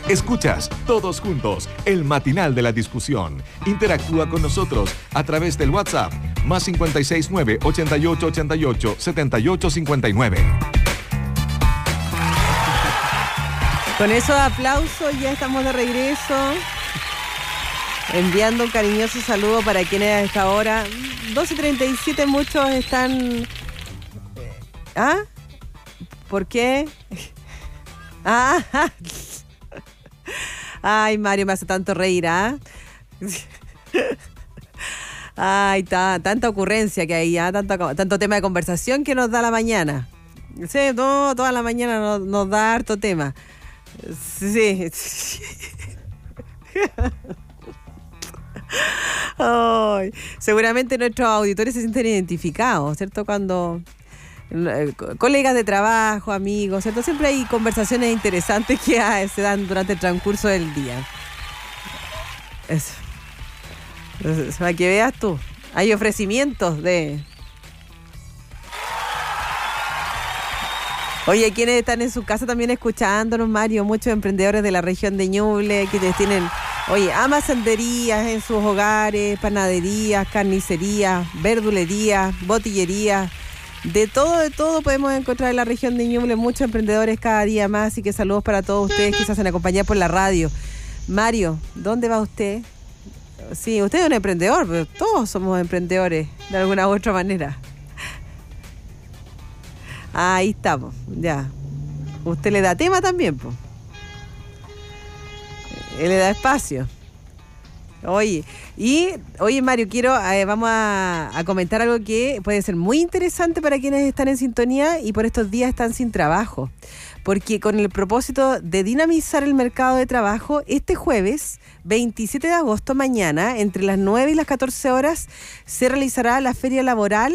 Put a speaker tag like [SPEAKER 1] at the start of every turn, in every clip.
[SPEAKER 1] Escuchas Todos Juntos, el matinal de la discusión. Interactúa con nosotros a través del WhatsApp, más 569-8888-7859.
[SPEAKER 2] Con esos aplausos ya estamos de regreso. Enviando un cariñoso saludo para quienes a esta hora. 12:37, muchos están... ¿Ah? ¿Por qué? Ah, ay, Mario, me hace tanto reír, ¿ah? Ay, tanta ocurrencia que hay, ¿ah? Tanto tema de conversación que nos da la mañana. Sí, toda la mañana nos da harto tema. Sí. Ay, seguramente nuestros auditores se sienten identificados, ¿cierto? Cuando colegas de trabajo, amigos, ¿cierto? Siempre hay conversaciones interesantes que se dan durante el transcurso del día. Eso. Entonces, para que veas tú, hay ofrecimientos de... Oye, quienes están en su casa también escuchándonos, Mario, muchos emprendedores de la región de Ñuble, quienes tienen, almacenerías en sus hogares, panaderías, carnicerías, verdulerías, botillerías, de todo podemos encontrar en la región de Ñuble, muchos emprendedores cada día más, así que saludos para todos ustedes que se hacen acompañar por la radio. Mario, ¿dónde va usted? Sí, usted es un emprendedor, pero todos somos emprendedores, de alguna u otra manera. Ahí estamos, ya. Usted le da tema también, pues. Él le da espacio. Oye, Mario, vamos a comentar algo que puede ser muy interesante para quienes están en sintonía y por estos días están sin trabajo. Porque con el propósito de dinamizar el mercado de trabajo, este jueves, 27 de agosto, mañana, entre las 9 y las 14 horas, se realizará la feria laboral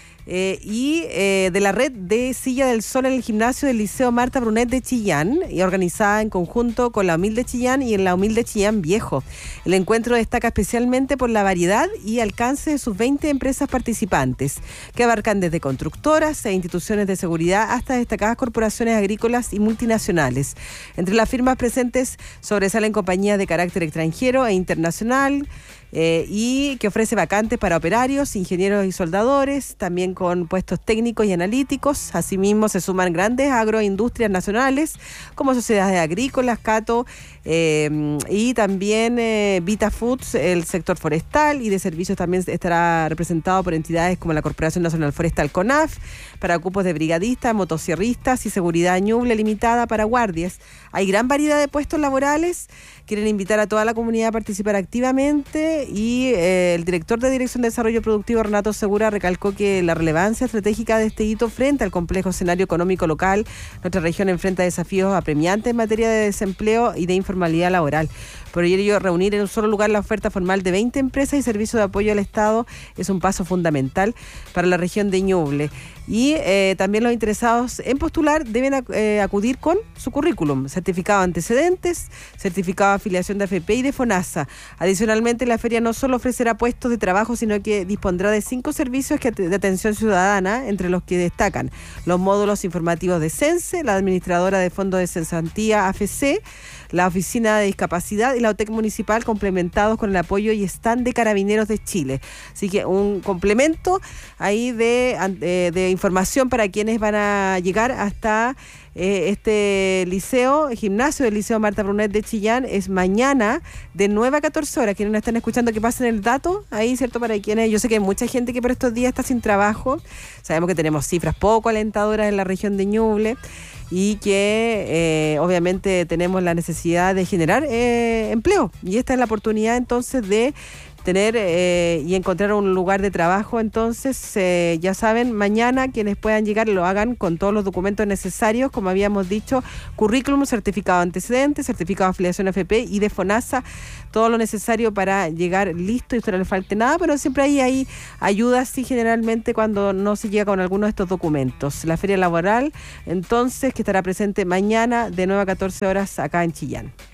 [SPEAKER 2] de la red de Silla del Sol en el gimnasio del Liceo Marta Brunet de Chillán, y organizada en conjunto con la Humilde Chillán y en la Humilde Chillán Viejo. El encuentro destaca especialmente por la variedad y alcance de sus 20 empresas participantes, que abarcan desde constructoras e instituciones de seguridad hasta destacadas corporaciones agrícolas y multinacionales. Entre las firmas presentes sobresalen compañías de carácter extranjero e internacional, y que ofrece vacantes para operarios, ingenieros y soldadores, también con puestos técnicos y analíticos. Asimismo, se suman grandes agroindustrias nacionales como sociedades agrícolas, Cato, y también Vita Foods, el sector forestal y de servicios también estará representado por entidades como la Corporación Nacional Forestal CONAF, para cupos de brigadistas, motosierristas y seguridad Ñuble limitada para guardias. Hay gran variedad de puestos laborales. Quieren invitar a toda la comunidad a participar activamente y el director de Dirección de Desarrollo Productivo, Renato Segura, recalcó que la relevancia estratégica de este hito frente al complejo escenario económico local, nuestra región enfrenta desafíos apremiantes en materia de desempleo y de informalidad laboral. Por ello, reunir en un solo lugar la oferta formal de 20 empresas y servicios de apoyo al Estado es un paso fundamental para la región de Ñuble. Y también los interesados en postular deben acudir con su currículum, certificado de antecedentes, certificado de afiliación de AFP y de FONASA. Adicionalmente, la feria no solo ofrecerá puestos de trabajo, sino que dispondrá de 5 servicios de atención ciudadana, entre los que destacan los módulos informativos de CENSE, la administradora de fondos de cesantía AFC, la Oficina de Discapacidad y la OTEC Municipal, complementados con el apoyo y stand de Carabineros de Chile. Así que un complemento ahí de información para quienes van a llegar hasta este liceo, gimnasio del Liceo Marta Brunet de Chillán. Es mañana de 9 a 14 horas. Quienes no están escuchando, que pasen el dato ahí, ¿cierto? Para quienes, yo sé que hay mucha gente que por estos días está sin trabajo. Sabemos que tenemos cifras poco alentadoras en la región de Ñuble y que obviamente tenemos la necesidad de generar empleo, y esta es la oportunidad entonces de tener y encontrar un lugar de trabajo. Entonces, ya saben, mañana quienes puedan llegar lo hagan con todos los documentos necesarios, como habíamos dicho, currículum, certificado de antecedentes, certificado de afiliación AFP y de FONASA, todo lo necesario para llegar listo y usted no le falte nada, pero siempre hay ayudas, sí, generalmente cuando no se llega con alguno de estos documentos. La feria laboral, entonces, que estará presente mañana de 9 a 14 horas acá en Chillán.